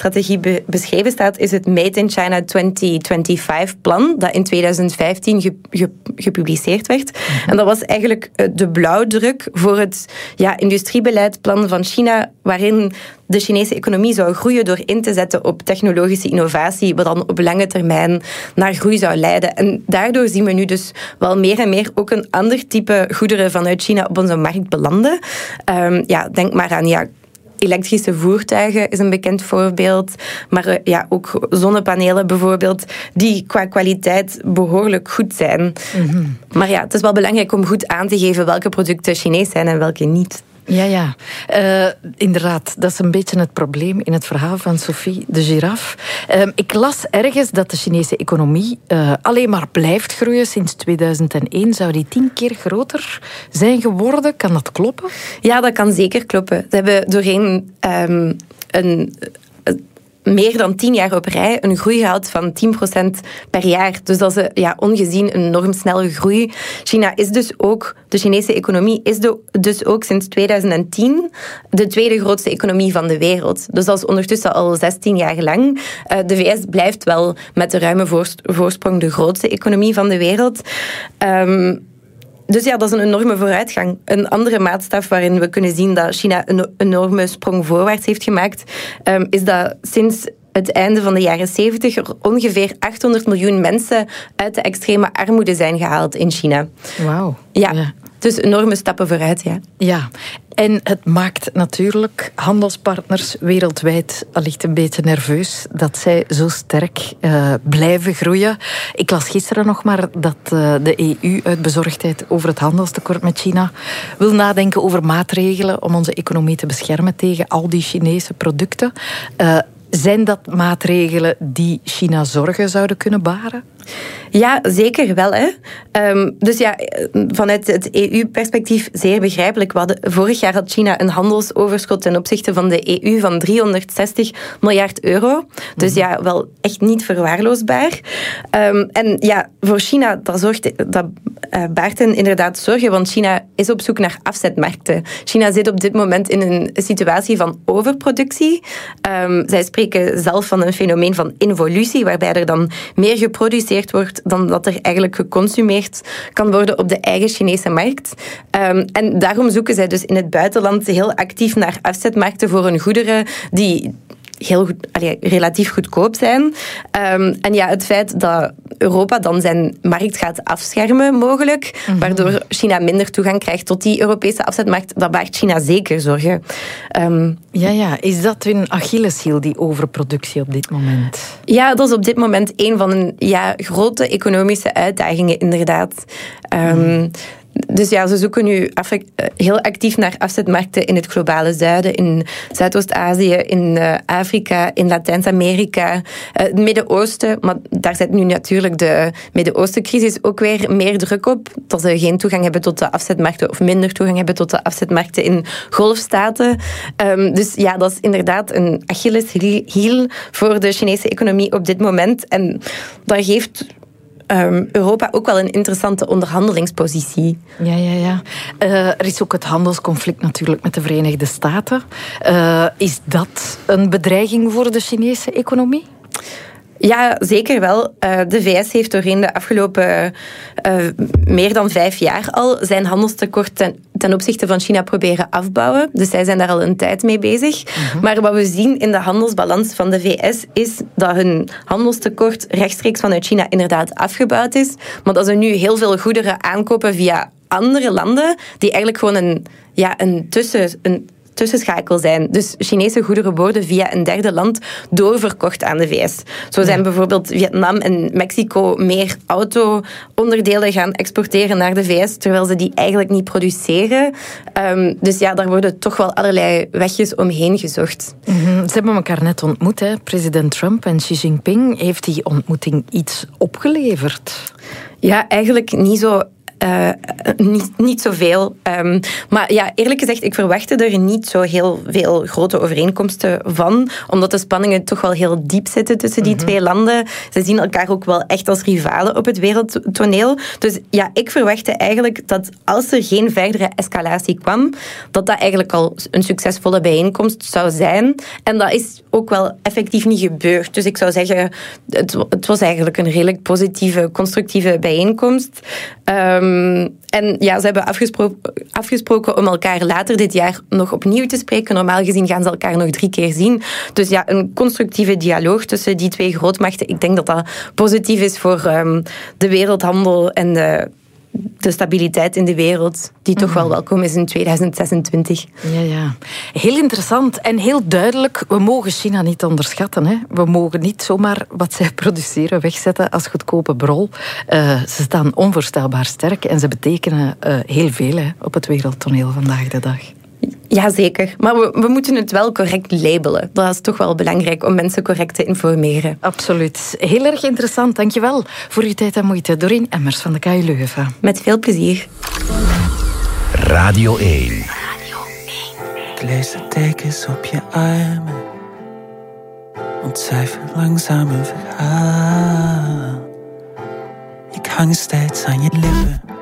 strategie beschreven staat, is het Made in China 2025-plan, dat in 2015 gepubliceerd werd. En dat was eigenlijk de blauwdruk voor het industriebeleidplan van China, waarin de Chinese economie zou groeien door in te zetten op technologische innovatie, wat dan op lange termijn naar groei zou leiden. En daardoor zien we nu dus wel meer en meer ook een ander type goederen vanuit China op onze markt belanden. Denk maar aan elektrische voertuigen is een bekend voorbeeld, maar ook zonnepanelen bijvoorbeeld, die qua kwaliteit behoorlijk goed zijn. Mm-hmm. Maar het is wel belangrijk om goed aan te geven welke producten Chinees zijn en welke niet. Ja. Inderdaad, dat is een beetje het probleem in het verhaal van Sophie de Giraffe. Ik las ergens dat de Chinese economie alleen maar blijft groeien. Sinds 2001 zou die 10 keer groter zijn geworden. Kan dat kloppen? Ja, dat kan zeker kloppen. Ze hebben doorheen meer dan 10 jaar op rij een groei gehad van 10% per jaar. Dus dat is ongezien een enorm snelle groei. De Chinese economie is dus ook sinds 2010 de tweede grootste economie van de wereld. Dus dat is ondertussen al 16 jaar lang. De VS blijft wel met de ruime voorsprong de grootste economie van de wereld. Dus dat is een enorme vooruitgang. Een andere maatstaf waarin we kunnen zien dat China een enorme sprong voorwaarts heeft gemaakt, is dat sinds het einde van de jaren 70 er ongeveer 800 miljoen mensen uit de extreme armoede zijn gehaald in China. Wauw. Ja. Dus enorme stappen vooruit, Ja, en het maakt natuurlijk handelspartners wereldwijd allicht een beetje nerveus dat zij zo sterk blijven groeien. Ik las gisteren nog maar dat de EU uit bezorgdheid over het handelstekort met China wil nadenken over maatregelen om onze economie te beschermen tegen al die Chinese producten. Zijn dat maatregelen die China zorgen zouden kunnen baren? Ja, zeker wel. Hè. Vanuit het EU-perspectief zeer begrijpelijk. Vorig jaar had China een handelsoverschot ten opzichte van de EU van 360 miljard euro. Dus wel echt niet verwaarloosbaar. Voor China, dat baart hen inderdaad zorgen, want China is op zoek naar afzetmarkten. China zit op dit moment in een situatie van overproductie. Zij spreken zelf van een fenomeen van involutie, waarbij er dan meer geproduceerd wordt dan dat er eigenlijk geconsumeerd kan worden op de eigen Chinese markt. En daarom zoeken zij dus in het buitenland heel actief naar afzetmarkten voor hun goederen die relatief goedkoop zijn. Het feit dat Europa dan zijn markt gaat afschermen mogelijk, waardoor China minder toegang krijgt tot die Europese afzetmarkt, dat baart China zeker zorgen. Is dat hun Achilleshiel, die overproductie op dit moment? Ja, dat is op dit moment een van hun grote economische uitdagingen, inderdaad. Dus ze zoeken nu heel actief naar afzetmarkten in het globale zuiden, in Zuidoost-Azië, in Afrika, in Latijns-Amerika, het Midden-Oosten. Maar daar zit nu natuurlijk de Midden-Oosten-crisis ook weer meer druk op, dat ze geen toegang hebben tot de afzetmarkten of minder toegang hebben tot de afzetmarkten in golfstaten. Dat is inderdaad een Achilleshiel voor de Chinese economie op dit moment. En dat geeft Europa ook wel een interessante onderhandelingspositie. Ja. Er is ook het handelsconflict natuurlijk met de Verenigde Staten. Is dat een bedreiging voor de Chinese economie? Ja, zeker wel. De VS heeft doorheen de afgelopen meer dan 5 jaar al zijn handelstekort ten opzichte van China proberen afbouwen. Dus zij zijn daar al een tijd mee bezig. Maar wat we zien in de handelsbalans van de VS is dat hun handelstekort rechtstreeks vanuit China inderdaad afgebouwd is. Maar dat ze nu heel veel goederen aankopen via andere landen die eigenlijk gewoon een tussenschakel zijn. Dus Chinese goederen worden via een derde land doorverkocht aan de VS. Zo zijn bijvoorbeeld Vietnam en Mexico meer auto-onderdelen gaan exporteren naar de VS, terwijl ze die eigenlijk niet produceren. Daar worden toch wel allerlei wegjes omheen gezocht. Ze hebben elkaar net ontmoet, hè? President Trump en Xi Jinping. Heeft die ontmoeting iets opgeleverd? Ja, eigenlijk niet zo niet zoveel. Maar ja, eerlijk gezegd, ik verwachtte er niet zo heel veel grote overeenkomsten van, omdat de spanningen toch wel heel diep zitten tussen die twee landen. Ze zien elkaar ook wel echt als rivalen op het wereldtoneel. Dus ja, ik verwachtte eigenlijk dat als er geen verdere escalatie kwam, dat eigenlijk al een succesvolle bijeenkomst zou zijn. En dat is ook wel effectief niet gebeurd. Dus ik zou zeggen, het was eigenlijk een redelijk positieve, constructieve bijeenkomst. En ja, ze hebben afgesproken om elkaar later dit jaar nog opnieuw te spreken. Normaal gezien gaan ze elkaar nog 3 keer zien. Dus ja, een constructieve dialoog tussen die twee grootmachten. Ik denk dat dat positief is voor de wereldhandel en de stabiliteit in de wereld, die toch wel welkom is in 2026. Ja. Heel interessant en heel duidelijk. We mogen China niet onderschatten. Hè. We mogen niet zomaar wat zij produceren wegzetten als goedkope brol. Ze staan onvoorstelbaar sterk en ze betekenen heel veel op het wereldtoneel vandaag de dag. Ja, zeker. Maar we moeten het wel correct labelen. Dat is toch wel belangrijk om mensen correct te informeren. Absoluut. Heel erg interessant. Dankjewel voor uw tijd en moeite. Dorien Emmers van de KU Leuven. Met veel plezier. Radio 1. Ik lees de tekens op je armen. Ontcijfer langzaam een verhaal. Ik hang steeds aan je lippen.